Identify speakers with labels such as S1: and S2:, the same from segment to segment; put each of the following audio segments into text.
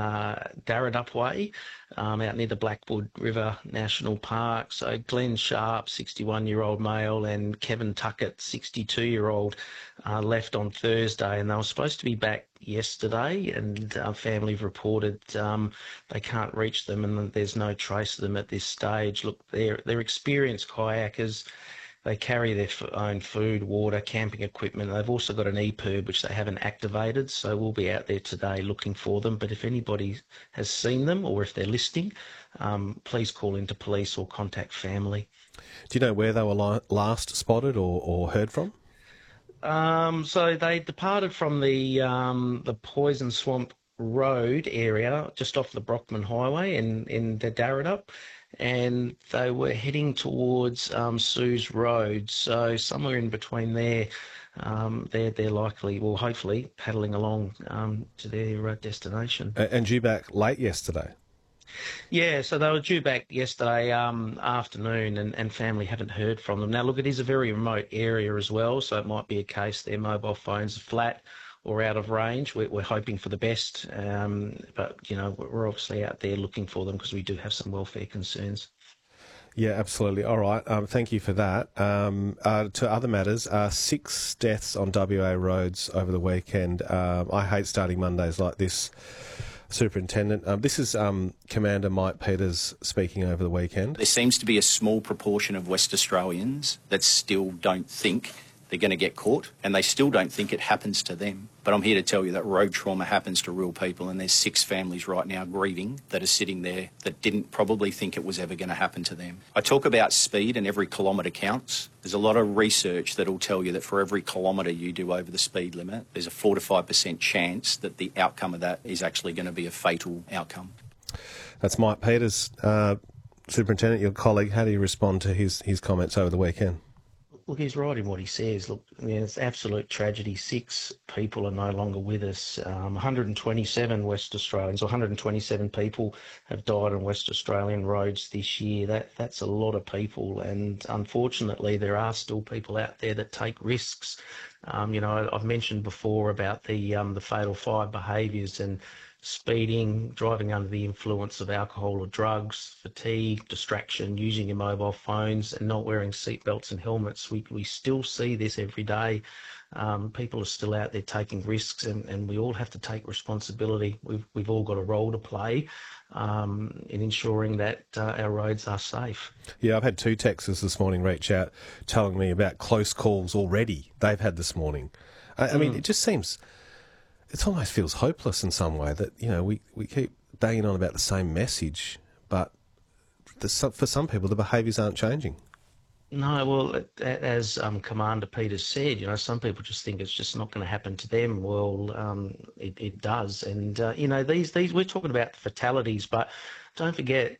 S1: Darradup Way, out near the Blackwood River National Park. So Glenn Sharp, 61-year-old male, and Kevin Tuckett, 62-year-old, left on Thursday, and they were supposed to be back yesterday, and family have reported they can't reach them, and there's no trace of them at this stage. Look, they're experienced kayakers. They carry their own food, water, camping equipment. They've also got an EPIRB, which they haven't activated, so we'll be out there today looking for them. But if anybody has seen them or if they're listening, please call into police or contact family.
S2: Do you know where they were last spotted or heard from?
S1: So they departed from the Poison Swamp Road area, just off the Brockman Highway in the Darradup, and they were heading towards Sue's Road. So somewhere in between there, they're likely, well, hopefully, paddling along to their destination.
S2: And due back late yesterday?
S1: Yeah, so they were due back yesterday afternoon, and family haven't heard from them. Now, look, it is a very remote area as well, so it might be a case their mobile phones are flat or out of range. We're hoping for the best, but, we're obviously out there looking for them because we do have some welfare concerns.
S2: Yeah, absolutely. All right. Thank you for that. To other matters, 6 deaths on WA roads over the weekend. I hate starting Mondays like this, Superintendent. This is Commander Mike Peters speaking over the weekend.
S3: There seems to be a small proportion of West Australians that still don't think they're going to get caught, and they still don't think it happens to them. But I'm here to tell you that road trauma happens to real people, and there's 6 families right now grieving that are sitting there that didn't probably think it was ever going to happen to them. I talk about speed, and every kilometre counts. There's a lot of research that will tell you that for every kilometre you do over the speed limit, there's a 4 to 5% chance that the outcome of that is actually going to be a fatal outcome.
S2: That's Mike Peters. Superintendent, your colleague, how do you respond to his comments over the weekend?
S1: Look, he's right in what he says. Look, it's absolute tragedy. 6 people are no longer with us. 127 West Australians, or 127 people have died on West Australian roads this year. That's a lot of people, and unfortunately, there are still people out there that take risks. I've mentioned before about the fatal 5 behaviours, and speeding, driving under the influence of alcohol or drugs, fatigue, distraction, using your mobile phones, and not wearing seatbelts and helmets. We still see this every day. People are still out there taking risks, and we all have to take responsibility. We've all got a role to play in ensuring that our roads are safe.
S2: Yeah, I've had 2 texters this morning reach out telling me about close calls already they've had this morning. I mean, it just seems... It almost feels hopeless in some way that, we keep banging on about the same message, but for some people, the behaviours aren't changing. No,
S1: well, as Commander Peters said, some people just think it's just not going to happen to them. Well, it does. And, these we're talking about the fatalities, but don't forget,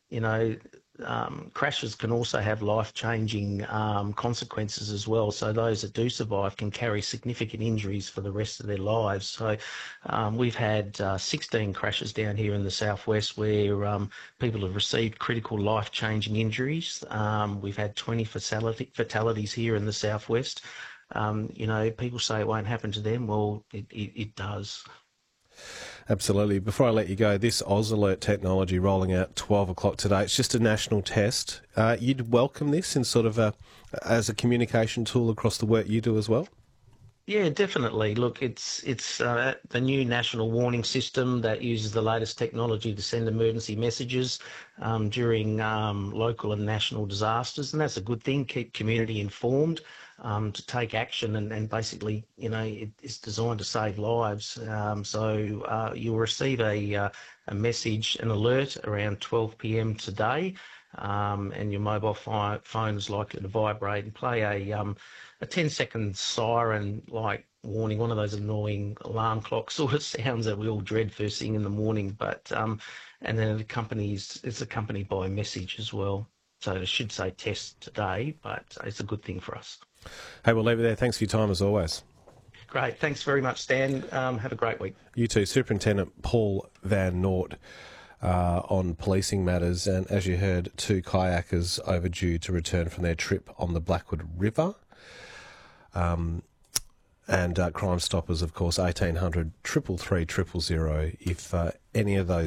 S1: crashes can also have life-changing consequences as well. So those that do survive can carry significant injuries for the rest of their lives. So we've had 16 crashes down here in the southwest where people have received critical life-changing injuries. We've had 20 fatalities here in the southwest. People say it won't happen to them. Well, it does.
S2: Absolutely. Before I let you go, this Oz Alert technology rolling out 12 o'clock today, it's just a national test. You'd welcome this in sort of as a communication tool across the work you do as well?
S1: Yeah, definitely. Look, it's the new national warning system that uses the latest technology to send emergency messages during local and national disasters, and that's a good thing. Keep community informed to take action, and basically, it's designed to save lives. So you'll receive a message, an alert around 12 p.m. today, and your mobile phone is likely to vibrate and play a 10-second siren-like warning, one of those annoying alarm clock sort of sounds that we all dread first thing in the morning. But and then it's accompanied by a message as well. So it should say test today, but it's a good thing for us.
S2: Hey, we'll leave it there. Thanks for your time as always.
S1: Great. Thanks very much, Stan. Have a great week.
S2: You too. Superintendent Paul Van Noort on policing matters. And as you heard, 2 kayakers overdue to return from their trip on the Blackwood River. And Crime Stoppers, of course, 1800 333 000 if any of those